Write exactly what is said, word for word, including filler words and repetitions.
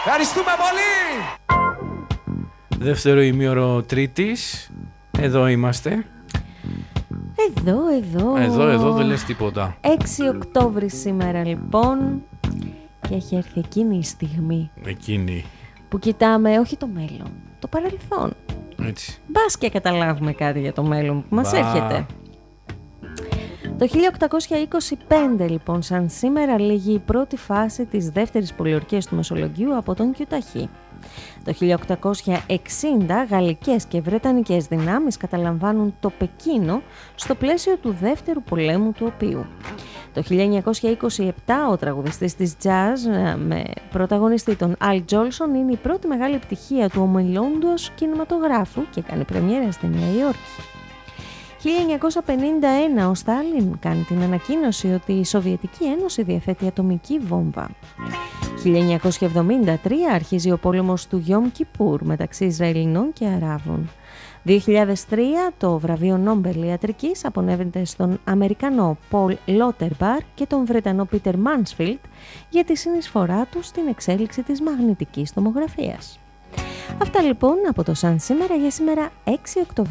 Ευχαριστούμε πολύ! Δεύτερο ημίωρο Τρίτης. Εδώ είμαστε. Εδώ, εδώ. Εδώ, εδώ δεν λες τίποτα. έξι Οκτώβρη σήμερα λοιπόν. Και έχει έρθει εκείνη η στιγμή. Εκείνη. Που κοιτάμε όχι το μέλλον, το παρελθόν. Έτσι. Μπας και καταλάβουμε κάτι για το μέλλον που μας Μπα. έρχεται. Το χίλια οκτακόσια είκοσι πέντε λοιπόν, σαν σήμερα, λήγει η πρώτη φάση της δεύτερης πολιορκίας του Μεσολογγίου από τον Κιουταχή. Το χίλια οκτακόσια εξήντα γαλλικές και βρετανικές δυνάμεις καταλαμβάνουν το Πεκίνο στο πλαίσιο του δεύτερου πολέμου του οποίου. Το χίλια εννιακόσια είκοσι επτά ο τραγουδιστής της jazz με πρωταγωνιστή τον Al Jolson είναι η πρώτη μεγάλη επιτυχία του ομιλώντος κινηματογράφου και κάνει πρεμιέρα στη Νέα Υόρκη. χίλια εννιακόσια πενήντα ένα ο Στάλιν κάνει την ανακοίνωση ότι η Σοβιετική Ένωση διαθέτει ατομική βόμβα. χίλια εννιακόσια εβδομήντα τρία αρχίζει ο πόλεμος του Γιόμ Κιπούρ μεταξύ Ισραηλινών και Αράβων. δύο χιλιάδες τρία το βραβείο Νόμπελ Ιατρικής απονέμεται στον Αμερικανό Πολ Λότερμπαρ και τον Βρετανό Πίτερ Μάνσφιλτ για τη συνεισφορά τους στην εξέλιξη της μαγνητικής τομογραφίας. Αυτά λοιπόν από το Σαν σήμερα για σήμερα έξι Οκτωβρίου.